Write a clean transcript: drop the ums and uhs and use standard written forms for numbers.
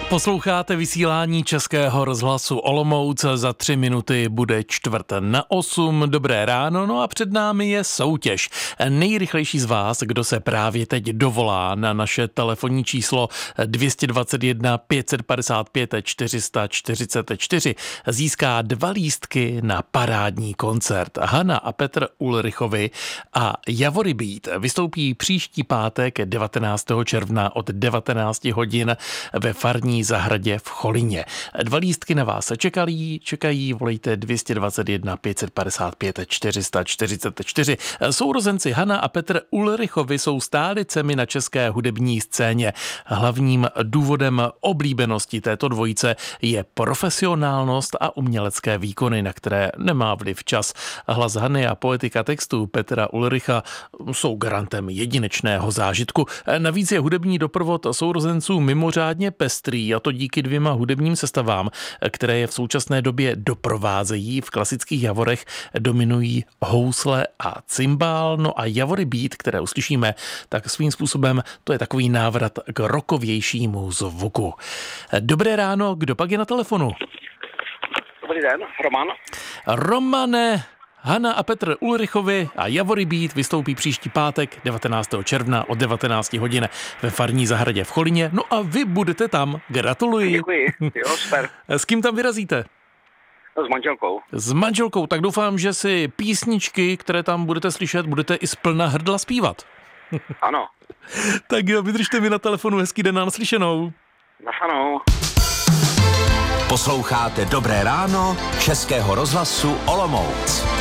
Posloucháte vysílání Českého rozhlasu Olomouc, za 3 minuty bude 7:45. Dobré ráno, no a před námi je soutěž. Nejrychlejší z vás, kdo se právě teď dovolá na naše telefonní číslo 221 555 444, získá 2 lístky na parádní koncert. Hana a Petr Ulrichovi a Javory Beat vystoupí příští pátek 19. června od 19 hodin ve farní zahradě v Cholyně. 2 lístky na vás čekají, volejte 221 555 444. Sourozenci Hana a Petr Ulrichovi jsou stálicemi na české hudební scéně. Hlavním důvodem oblíbenosti této dvojice je profesionálnost a umělecké výkony, na které nemá vliv čas. Hlas Hany a poetika textů Petra Ulricha jsou garantem jedinečného zážitku. Navíc je hudební doprovod sourozenců mimořádně pestrý, a to díky 2 hudebním sestavám, které je v současné době doprovázejí. V klasických javorech dominují housle a cymbál, no a Javory Beat, které uslyšíme, tak svým způsobem to je takový návrat k rockovějšímu zvuku. Dobré ráno, kdo pak je na telefonu? Dobrý den, Roman. Romane, Hana a Petr Ulrichovi a Javory Beat vystoupí příští pátek 19. června od 19 hodin ve farní zahradě v Cholyně. No a vy budete tam. Gratuluji. Děkuji, jo, super. S kým tam vyrazíte? S manželkou. S manželkou, tak doufám, že si písničky, které tam budete slyšet, budete i z plna hrdla zpívat. Ano. Tak jo, vydržte mi na telefonu, hezký den, na naslyšenou. Naslyšenou. Posloucháte Dobré ráno Českého rozhlasu Olomouc.